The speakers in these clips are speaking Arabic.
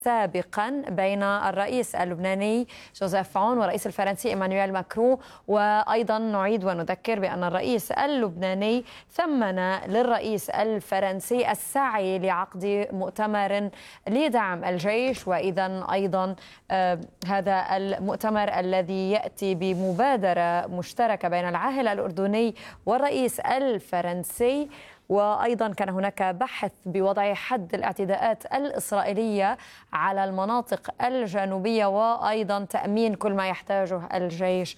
سابقا بين الرئيس اللبناني جوزيف عون والرئيس الفرنسي إيمانويل ماكرون. وأيضا نعيد ونذكر بأن الرئيس اللبناني ثمن للرئيس الفرنسي السعي لعقد مؤتمر لدعم الجيش. وإذا أيضا هذا المؤتمر الذي يأتي بمبادرة مشتركة بين العاهل الأردني والرئيس الفرنسي. وأيضا كان هناك بحث بوضع حد الاعتداءات الإسرائيلية على المناطق الجنوبية، وأيضا تأمين كل ما يحتاجه الجيش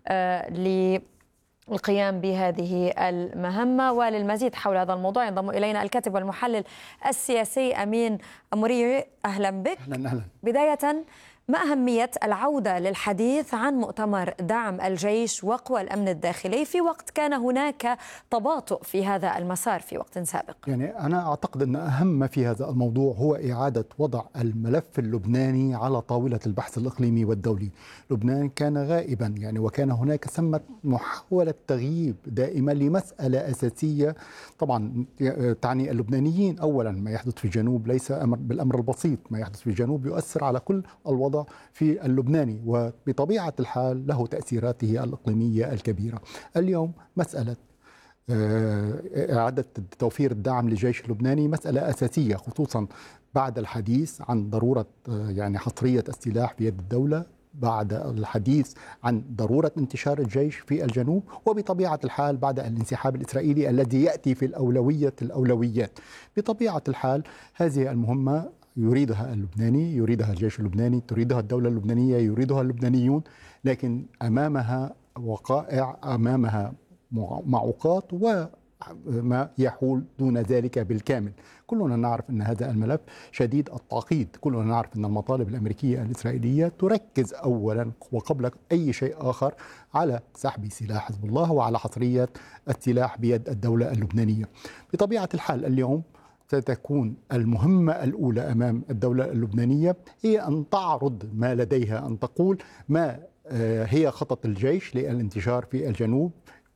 للقيام بهذه المهمة. وللمزيد حول هذا الموضوع ينضم إلينا الكاتب والمحلل السياسي أمين أموري. أهلا بك. أهلا. بداية، ما أهمية العودة للحديث عن مؤتمر دعم الجيش وقوى الأمن الداخلي في وقت كان هناك تباطؤ في هذا المسار في وقت سابق؟ يعني أنا أعتقد أن أهم ما في هذا الموضوع هو إعادة وضع الملف اللبناني على طاولة البحث الإقليمي والدولي. لبنان كان غائبا وكان هناك ثمة محاولة تغييب دائما لمسألة أساسية طبعا تعني اللبنانيين. أولا، ما يحدث في الجنوب ليس بالأمر البسيط، ما يحدث في الجنوب يؤثر على كل الوضع في اللبناني، وبطبيعة الحال له تأثيراته الإقليمية الكبيرة. اليوم مسألة إعادة توفير الدعم للجيش اللبناني مسألة أساسية، خصوصا بعد الحديث عن ضرورة حصرية السلاح بيد الدولة، بعد الحديث عن ضرورة انتشار الجيش في الجنوب، وبطبيعة الحال بعد الانسحاب الإسرائيلي الذي يأتي في الأولويات. بطبيعة الحال هذه المهمة يريدها اللبناني، يريدها الجيش اللبناني، تريدها الدولة اللبنانية، يريدها اللبنانيون، لكن أمامها وقائع، أمامها معوقات وما يحول دون ذلك بالكامل. كلنا نعرف أن هذا الملف شديد التعقيد، كلنا نعرف أن المطالب الأمريكية الإسرائيلية تركز أولا وقبل أي شيء آخر على سحب سلاح حزب الله وعلى حصرية السلاح بيد الدولة اللبنانية. بطبيعة الحال اليوم ستكون المهمة الأولى أمام الدولة اللبنانية هي أن تعرض ما لديها، أن تقول ما هي خطط الجيش للانتشار في الجنوب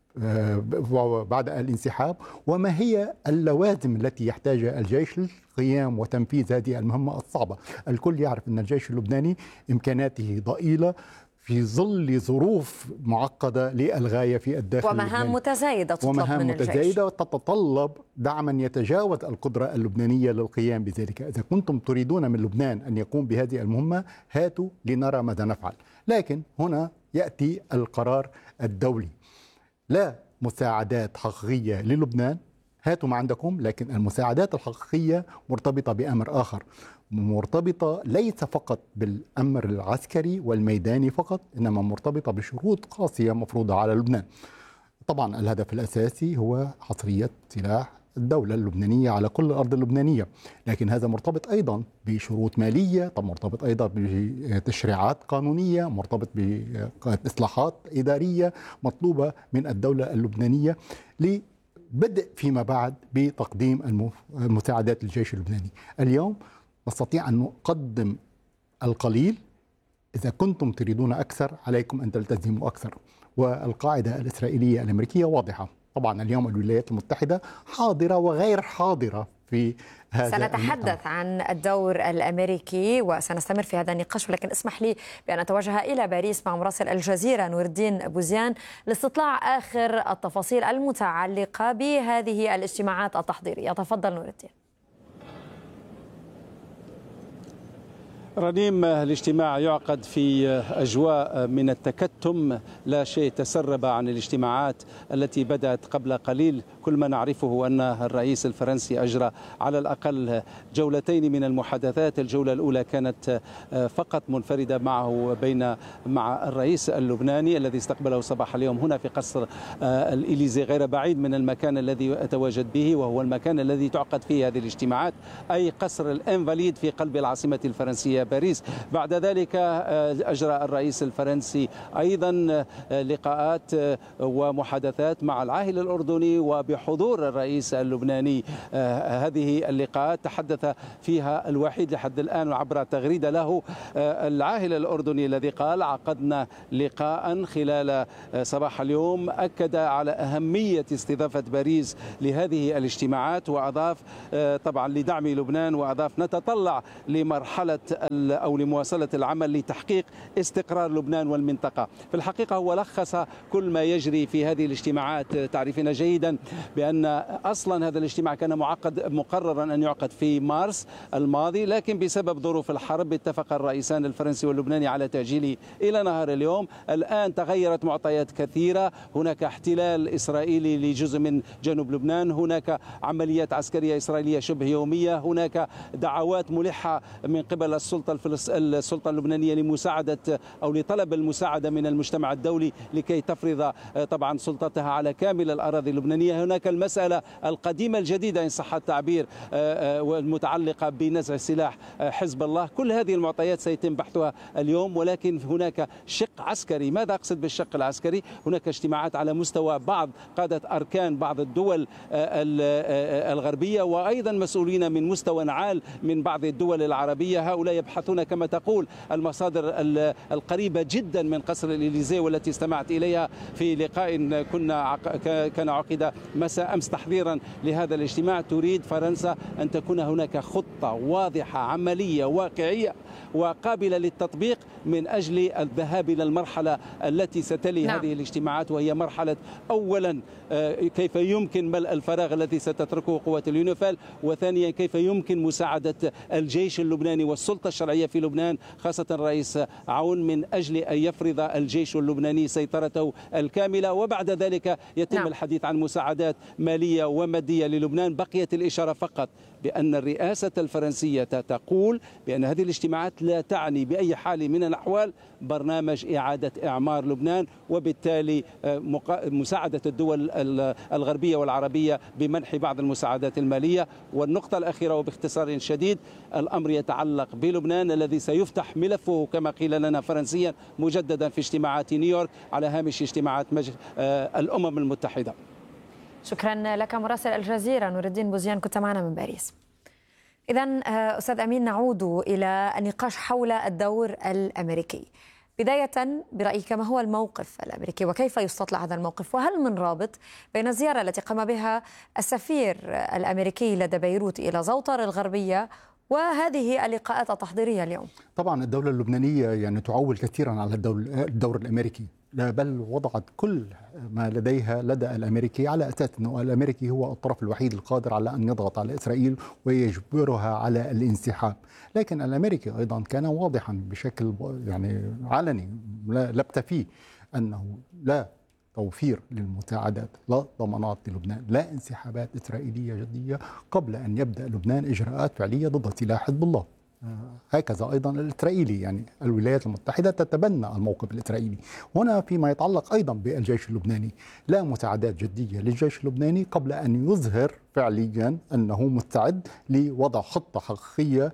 بعد الانسحاب، وما هي اللوازم التي يحتاجها الجيش للقيام وتنفيذ هذه المهمة الصعبة. الكل يعرف أن الجيش اللبناني إمكاناته ضئيلة في ظل ظروف معقدة للغاية في الداخل ومهام متزايدة تطلب من الجيش، متزايدة وتتطلب دعما يتجاوز القدرة اللبنانية للقيام بذلك. إذا كنتم تريدون من لبنان أن يقوم بهذه المهمة هاتوا لنرى ماذا نفعل. لكن هنا يأتي القرار الدولي، لا مساعدات حقيقية للبنان، هاتوا ما عندكم، لكن المساعدات الحقيقية مرتبطة بأمر آخر، مرتبطة ليس فقط بالأمر العسكري والميداني فقط، إنما مرتبطة بشروط قاسية مفروضة على لبنان. طبعا الهدف الأساسي هو حصرية سلاح الدولة اللبنانية على كل الأرض اللبنانية، لكن هذا مرتبط أيضا بشروط مالية، مرتبط أيضا بتشريعات قانونية، مرتبط بإصلاحات إدارية مطلوبة من الدولة اللبنانية لبدء فيما بعد بتقديم المساعدات للجيش اللبناني. اليوم نستطيع أن نقدم القليل، إذا كنتم تريدون أكثر عليكم أن تلتزموا أكثر. والقاعدة الإسرائيلية الأمريكية واضحة. طبعا اليوم الولايات المتحدة حاضرة وغير حاضرة في هذا. سنتحدث عن الدور الأمريكي وسنستمر في هذا النقاش، ولكن اسمح لي بأن أتوجه إلى باريس مع مراسل الجزيرة نور الدين بوزيان لاستطلاع آخر التفاصيل المتعلقة بهذه الاجتماعات التحضيرية. تفضل نور الدين. رنيم، الاجتماع يعقد في أجواء من التكتم، لا شيء تسرب عن الاجتماعات التي بدأت قبل قليل. كل ما نعرفه أن الرئيس الفرنسي أجرى على الأقل جولتين من المحادثات. الجولة الأولى كانت فقط منفردة مع الرئيس اللبناني الذي استقبله صباح اليوم هنا في قصر الإليزي، غير بعيد من المكان الذي أتواجد به، وهو المكان الذي تعقد فيه هذه الاجتماعات، أي قصر الإنفاليد في قلب العاصمة الفرنسية باريس. بعد ذلك أجرى الرئيس الفرنسي أيضا لقاءات ومحادثات مع العاهل الأردني وبحضور الرئيس اللبناني. هذه اللقاءات تحدث فيها الوحيد لحد الآن عبر تغريدة له العاهل الأردني الذي قال: عقدنا لقاء خلال صباح اليوم أكد على أهمية استضافة باريس لهذه الاجتماعات، وأضاف طبعا لدعم لبنان، وأضاف: نتطلع لمرحلة أو لمواصلة العمل لتحقيق استقرار لبنان والمنطقة. في الحقيقة هو لخص كل ما يجري في هذه الاجتماعات. تعرفين جيدا بأن أصلا هذا الاجتماع كان مقررا أن يعقد في مارس الماضي، لكن بسبب ظروف الحرب اتفق الرئيسان الفرنسي واللبناني على تأجيله إلى نهار اليوم. الآن تغيرت معطيات كثيرة، هناك احتلال إسرائيلي لجزء من جنوب لبنان، هناك عمليات عسكرية إسرائيلية شبه يومية، هناك دعوات ملحة من قبل السلطة اللبنانية لمساعدة أو لطلب المساعدة من المجتمع الدولي لكي تفرض طبعا سلطتها على كامل الأراضي اللبنانية. هناك المسألة القديمة الجديدة إن صح التعبير والمتعلقة بنزع سلاح حزب الله. كل هذه المعطيات سيتم بحثها اليوم، ولكن هناك شق عسكري. ماذا أقصد بالشق العسكري؟ هناك اجتماعات على مستوى بعض قادة أركان بعض الدول الغربية، وأيضا مسؤولين من مستوى عال من بعض الدول العربية. هؤلاء يبحثون كما تقول المصادر القريبة جدا من قصر الإليزيه والتي استمعت إليها في لقاء كان عقد مساء أمس تحضيرا لهذا الاجتماع. تريد فرنسا أن تكون هناك خطة واضحة عملية واقعية وقابلة للتطبيق من أجل الذهاب إلى المرحلة التي ستلي هذه الاجتماعات، وهي مرحلة أولا كيف يمكن ملء الفراغ الذي ستتركه قوات اليونيفيل، وثانيا كيف يمكن مساعدة الجيش اللبناني والسلطة الشرعية في لبنان خاصة الرئيس عون من أجل أن يفرض الجيش اللبناني سيطرته الكاملة. وبعد ذلك يتم الحديث عن مساعدات مالية ومادية للبنان. بقيت الإشارة فقط بأن الرئاسة الفرنسية تقول بأن هذه الاجتماعات لا تعني بأي حال من الأحوال برنامج إعادة إعمار لبنان، وبالتالي مساعدة الدول الغربية والعربية بمنح بعض المساعدات المالية. والنقطة الأخيرة وباختصار شديد، الأمر يتعلق بلبنان الذي سيفتح ملفه كما قيل لنا فرنسيا مجددا في اجتماعات نيويورك على هامش اجتماعات الأمم المتحدة. شكرا لك مراسل الجزيرة نور الدين بوزيان، كنت معنا من باريس. إذا أستاذ أمين، نعود إلى النقاش حول الدور الأمريكي. بداية برأيك ما هو الموقف الأمريكي وكيف يستطلع هذا الموقف؟ وهل من رابط بين الزيارة التي قام بها السفير الأمريكي لدى بيروت إلى زوطر الغربية وهذه اللقاءات التحضيرية اليوم؟ طبعا الدولة اللبنانية يعني تعول كثيرا على الدور الأمريكي، بل وضعت كل ما لديها لدى الأمريكي على أساس أنه الأمريكي هو الطرف الوحيد القادر على أن يضغط على إسرائيل ويجبرها على الانسحاب. لكن الأمريكي أيضا كان واضحا بشكل يعني علني لا لبت فيه أنه لا توفير للمساعدات، لا ضمانات للبنان، لا انسحابات إسرائيلية جدية قبل أن يبدأ لبنان إجراءات فعلية ضد سلاح حزب الله. هكذا أيضا الإسرائيلي، يعني الولايات المتحدة تتبنى الموقف الإسرائيلي. هنا فيما يتعلق أيضا بالجيش اللبناني، لا مساعدات جدية للجيش اللبناني قبل أن يظهر فعليا أنه مستعد لوضع خطة حقيقية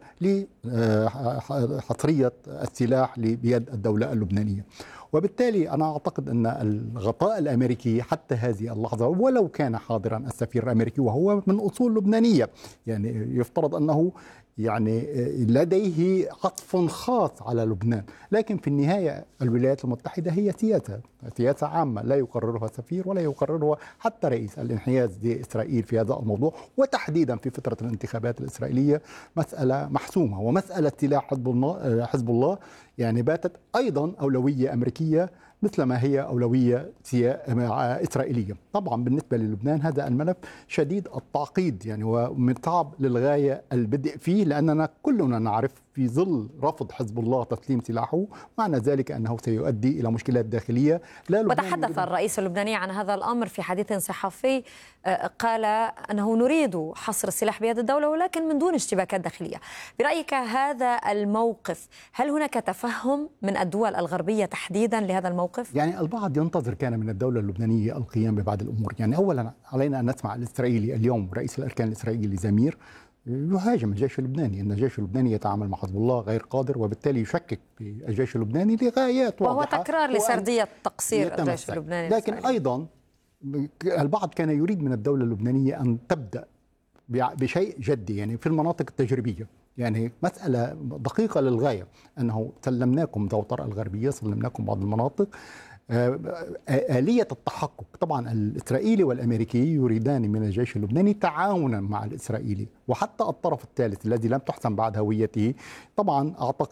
لحصرية السلاح بيد الدولة اللبنانية. وبالتالي أنا أعتقد أن الغطاء الأمريكي حتى هذه اللحظة، ولو كان حاضرا السفير الأمريكي وهو من أصول لبنانية، يعني يفترض أنه يعني لديه عطف خاص على لبنان، لكن في النهاية الولايات المتحدة هي سياسة عامة لا يقررها سفير ولا يقررها حتى رئيس الانحياز لإسرائيل في هذا الموضوع، وتحديدا في فترة الانتخابات الإسرائيلية مسألة محسومة. ومسألة سلاح حزب الله يعني باتت أيضا أولوية أمريكية مثل ما هي أولوية إسرائيلية. طبعا بالنسبة للبنان هذا الملف شديد التعقيد يعني ومتعب للغاية البدء فيه، لأننا كلنا نعرف في ظل رفض حزب الله تسليم سلاحه معنى ذلك أنه سيؤدي إلى مشكلات داخلية. وتحدث الرئيس اللبناني عن هذا الأمر في حديث صحفي، قال أنه نريد حصر السلاح بيد الدولة ولكن من دون اشتباكات داخلية. برأيك هذا الموقف، هل هناك تفهم من الدول الغربية تحديدا لهذا الموقف؟ يعني البعض ينتظر كان من الدولة اللبنانية القيام ببعض الأمور. يعني أولا علينا أن نسمع الإسرائيلي اليوم، رئيس الأركان الإسرائيلي زمير يهاجم الجيش اللبناني، أن الجيش اللبناني يتعامل مع حزب الله غير قادر، وبالتالي يشكك في الجيش اللبناني لغايات واضحة، وهو تكرار لسردية تقصير الجيش اللبناني. لكن أيضا البعض كان يريد من الدولة اللبنانية أن تبدأ بشيء جدي، يعني في المناطق التجريبية، يعني مسألة دقيقة للغاية، أنه سلمناكم دوطر الغربية، سلمناكم بعض المناطق. آلية التحقق، طبعا الإسرائيلي والأمريكي يريدان من الجيش اللبناني تعاونا مع الإسرائيلي، وحتى الطرف الثالث الذي لم تحسم بعد هويته طبعا أعتقد